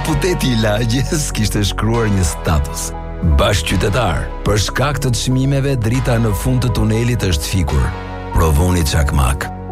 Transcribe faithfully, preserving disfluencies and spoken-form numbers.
Deputeti i Lagjes kishte shkruar një status. Bashkëqytetar, për shkak të çmimeve drita në fund të tunelit është fikur. Provoni çakmak.